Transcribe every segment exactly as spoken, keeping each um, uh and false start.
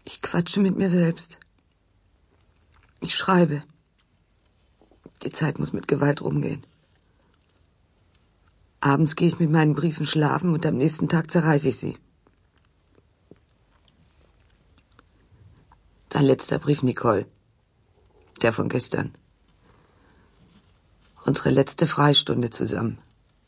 Ich quatsche mit mir selbst. Ich schreibe. Die Zeit muss mit Gewalt rumgehen. Abends gehe ich mit meinen Briefen schlafen und am nächsten Tag zerreiße ich sie. Dein letzter Brief, Nicole. Der von gestern. Unsere letzte Freistunde zusammen.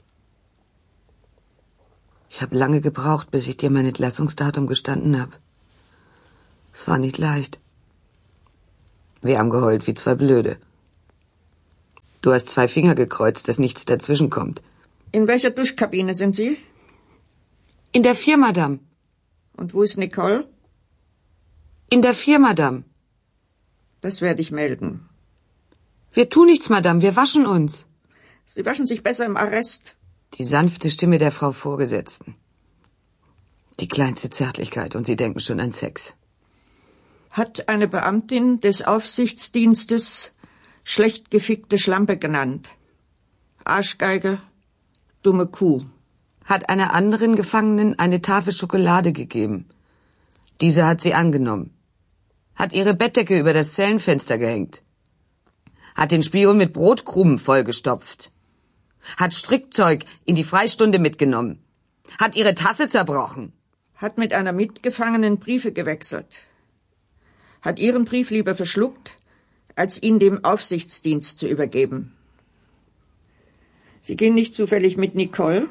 Ich habe lange gebraucht, bis ich dir mein Entlassungsdatum gestanden habe. Es war nicht leicht. Wir haben geheult wie zwei Blöde. Du hast zwei Finger gekreuzt, dass nichts dazwischen kommt. In welcher Duschkabine sind Sie? In der vier, Madame. Und wo ist Nicole? In der vier, Madame. Das werde ich melden. Wir tun nichts, Madame, wir waschen uns. Sie waschen sich besser im Arrest. Die sanfte Stimme der Frau Vorgesetzten. Die kleinste Zärtlichkeit und Sie denken schon an Sex. Hat eine Beamtin des Aufsichtsdienstes schlecht gefickte Schlampe genannt. Arschgeige, dumme Kuh. Hat einer anderen Gefangenen eine Tafel Schokolade gegeben. Diese hat sie angenommen. Hat ihre Bettdecke über das Zellenfenster gehängt. Hat den Spion mit Brotkrumen vollgestopft. Hat Strickzeug in die Freistunde mitgenommen. Hat ihre Tasse zerbrochen. Hat mit einer Mitgefangenen Briefe gewechselt. Hat ihren Brief lieber verschluckt, als ihn dem Aufsichtsdienst zu übergeben. Sie gehen nicht zufällig mit Nicole?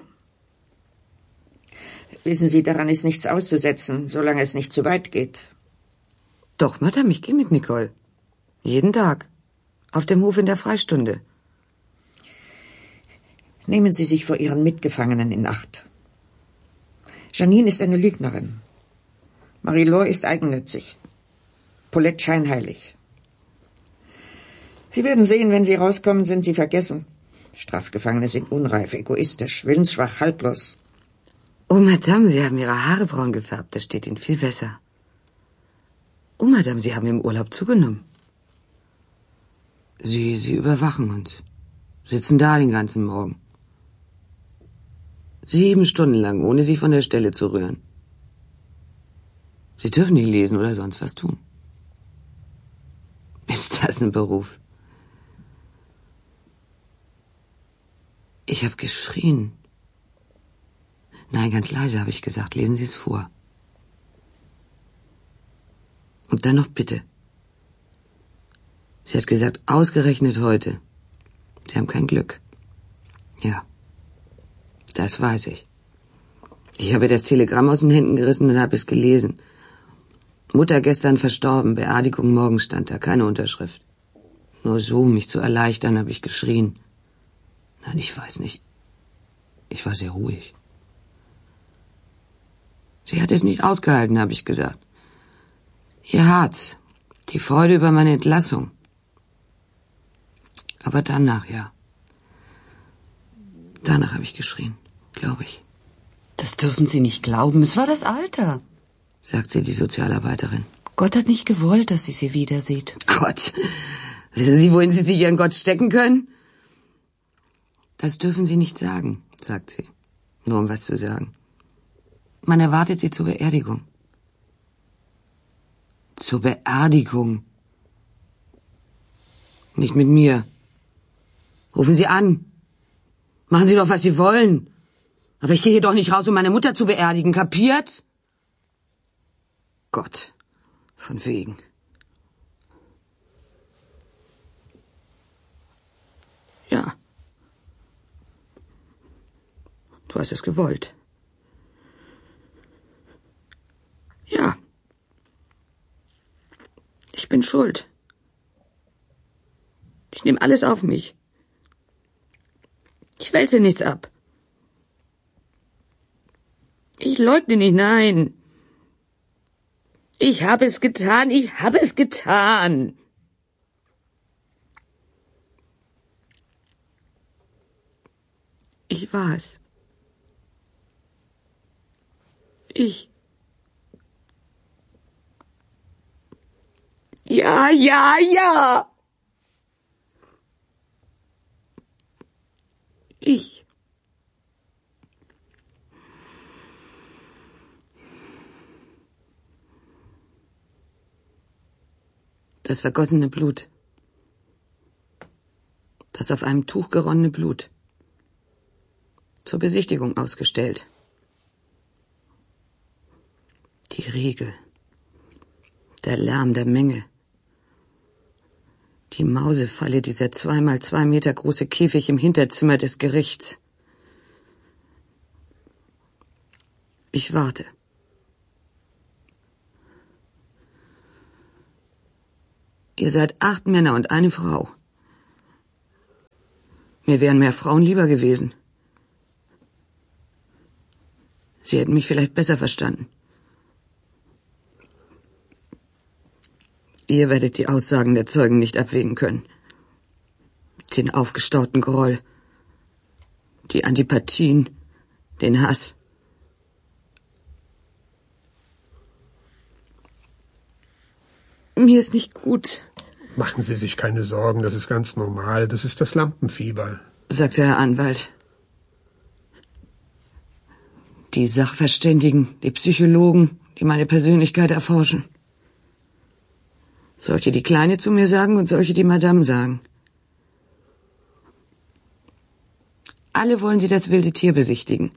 Wissen Sie, daran ist nichts auszusetzen, solange es nicht zu weit geht. Doch, Madame, ich gehe mit Nicole. Jeden Tag. Auf dem Hof in der Freistunde. Nehmen Sie sich vor Ihren Mitgefangenen in Acht. Janine ist eine Lügnerin. Marie-Laure ist eigennützig. Paulette scheinheilig. Sie werden sehen, wenn Sie rauskommen, sind Sie vergessen. Strafgefangene sind unreif, egoistisch, willensschwach, haltlos. Oh, Madame, Sie haben Ihre Haare braun gefärbt. Das steht Ihnen viel besser. Oh, Madame, Sie haben im Urlaub zugenommen. Sie, Sie überwachen uns. Sitzen da den ganzen Morgen. Sieben Stunden lang, ohne sich von der Stelle zu rühren. Sie dürfen nicht lesen oder sonst was tun. Ist das ein Beruf? Ich habe geschrien. Nein, ganz leise habe ich gesagt, lesen Sie es vor. Und dann noch bitte. Sie hat gesagt, ausgerechnet heute. Sie haben kein Glück. Ja, das weiß ich. Ich habe das Telegramm aus den Händen gerissen und habe es gelesen. Mutter gestern verstorben, Beerdigung morgen stand da, keine Unterschrift. Nur so, um mich zu erleichtern, habe ich geschrien. Nein, ich weiß nicht. Ich war sehr ruhig. Sie hat es nicht ausgehalten, habe ich gesagt. Ihr Herz, die Freude über meine Entlassung. Aber danach, ja. Danach habe ich geschrien, glaube ich. Das dürfen Sie nicht glauben, es war das Alter, sagt sie, die Sozialarbeiterin. Gott hat nicht gewollt, dass sie sie wieder sieht. Gott, wissen Sie, wohin Sie sich Ihren Gott stecken können? Das dürfen Sie nicht sagen, sagt sie, nur um was zu sagen. Man erwartet Sie zur Beerdigung. Zur Beerdigung. Nicht mit mir. Rufen Sie an. Machen Sie doch, was Sie wollen. Aber ich gehe hier doch nicht raus, um meine Mutter zu beerdigen, kapiert? Gott, von wegen. Ja. Du hast es gewollt. Ja. Ich bin schuld. Ich nehme alles auf mich. Ich wälze nichts ab. Ich leugne nicht, nein. Ich habe es getan, ich habe es getan. Ich war es. Ich. Ja, ja, ja. Ich. Das vergossene Blut. Das auf einem Tuch geronnene Blut. Zur Besichtigung ausgestellt. Die Riegel. Der Lärm der Menge. Die Mausefalle, dieser zweimal zwei Meter große Käfig im Hinterzimmer des Gerichts. Ich warte. Ihr seid acht Männer und eine Frau. Mir wären mehr Frauen lieber gewesen. Sie hätten mich vielleicht besser verstanden. Ihr werdet die Aussagen der Zeugen nicht abwägen können. Den aufgestauten Groll, die Antipathien, den Hass. Mir ist nicht gut. Machen Sie sich keine Sorgen, das ist ganz normal. Das ist das Lampenfieber, sagte Herr Anwalt. Die Sachverständigen, die Psychologen, die meine Persönlichkeit erforschen. Solche, die Kleine zu mir sagen und solche, die Madame sagen. Alle wollen sie das wilde Tier besichtigen.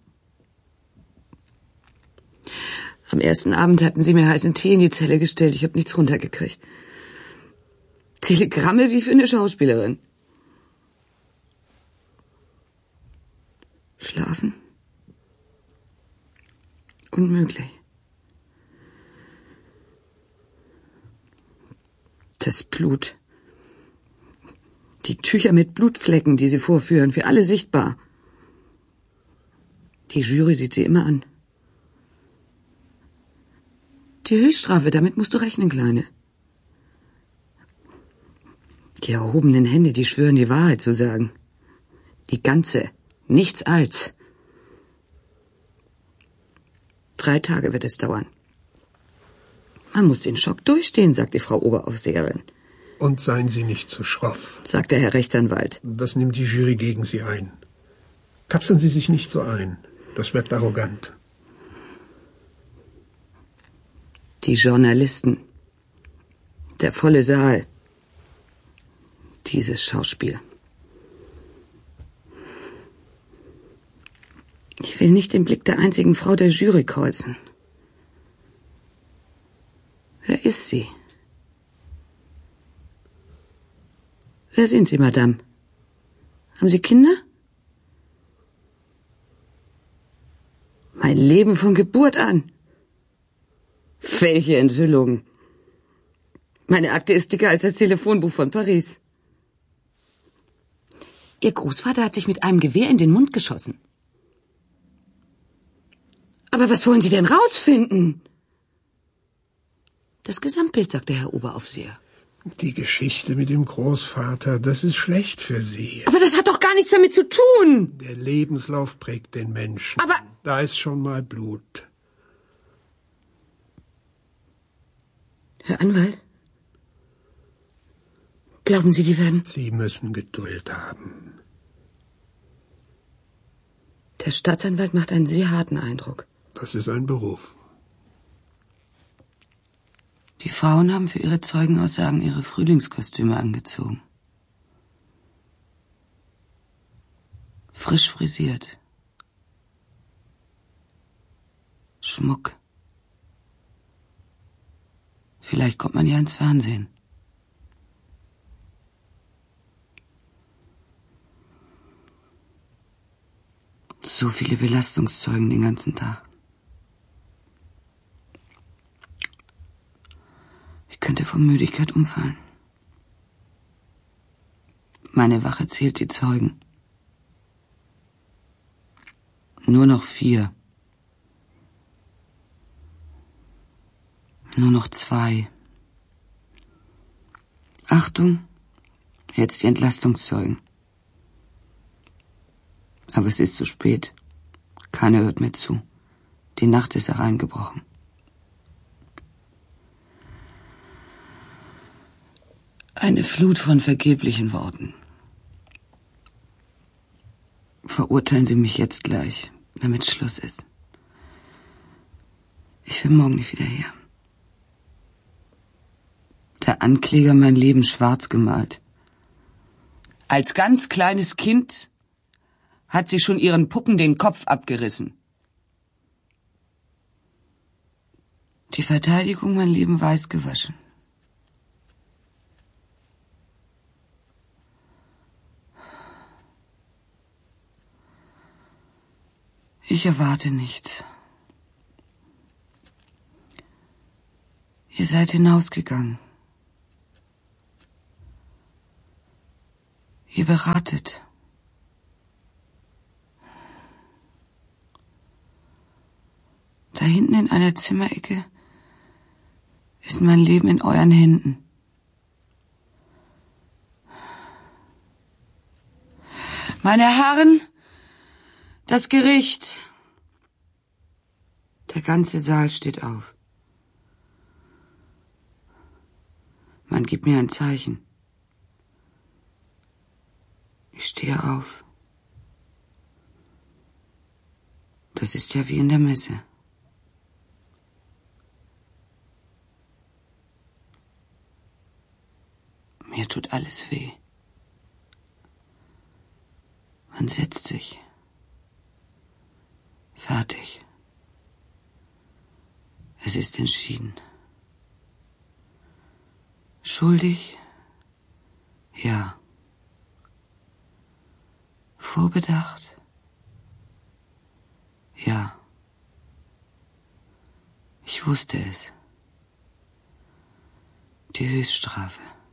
Am ersten Abend hatten sie mir heißen Tee in die Zelle gestellt. Ich habe nichts runtergekriegt. Telegramme wie für eine Schauspielerin. Schlafen? Unmöglich. Das Blut. Die Tücher mit Blutflecken, die sie vorführen, für alle sichtbar. Die Jury sieht sie immer an. Die Höchststrafe, damit musst du rechnen, Kleine. Die erhobenen Hände, die schwören, die Wahrheit zu sagen. Die ganze, nichts als. Drei Tage wird es dauern. Man muss den Schock durchstehen, sagt die Frau Oberaufseherin. Und seien Sie nicht zu schroff, sagt der Herr Rechtsanwalt. Das nimmt die Jury gegen Sie ein. Kapseln Sie sich nicht so ein. Das wirkt arrogant. Die Journalisten. Der volle Saal. Dieses Schauspiel. Ich will nicht den Blick der einzigen Frau der Jury kreuzen. Wer ist sie? Wer sind Sie, Madame? Haben Sie Kinder? Mein Leben von Geburt an. Welche Enthüllung. Meine Akte ist dicker als das Telefonbuch von Paris. Ihr Großvater hat sich mit einem Gewehr in den Mund geschossen. Aber was wollen Sie denn rausfinden? Das Gesamtbild, sagt der Herr Oberaufseher. Die Geschichte mit dem Großvater, das ist schlecht für Sie. Aber das hat doch gar nichts damit zu tun. Der Lebenslauf prägt den Menschen. Aber da ist schon mal Blut. Herr Anwalt, glauben Sie, die werden... Sie müssen Geduld haben. Der Staatsanwalt macht einen sehr harten Eindruck. Das ist ein Beruf. Die Frauen haben für ihre Zeugenaussagen ihre Frühlingskostüme angezogen. Frisch frisiert. Schmuck. Vielleicht kommt man ja ins Fernsehen. So viele Belastungszeugen den ganzen Tag. Ich könnte vor Müdigkeit umfallen. Meine Wache zählt die Zeugen. Nur noch vier. Nur noch zwei. Achtung, jetzt die Entlastungszeugen. Aber es ist zu spät. Keiner hört mir zu. Die Nacht ist hereingebrochen. Eine Flut von vergeblichen Worten. Verurteilen Sie mich jetzt gleich, damit Schluss ist. Ich will morgen nicht wieder her. Der Ankläger mein Leben schwarz gemalt. Als ganz kleines Kind hat sie schon ihren Puppen den Kopf abgerissen. Die Verteidigung mein Leben weiß gewaschen. Ich erwarte nichts. Ihr seid hinausgegangen. Ihr beratet. Da hinten in einer Zimmerecke ist mein Leben in euren Händen. Meine Herren, das Gericht. Der ganze Saal steht auf. Man gibt mir ein Zeichen. Ich stehe auf. Das ist ja wie in der Messe. Mir tut alles weh. Man setzt sich. Fertig. Es ist entschieden. Schuldig? Ja. Vorbedacht? Ja. Ich wusste es. Die Höchststrafe.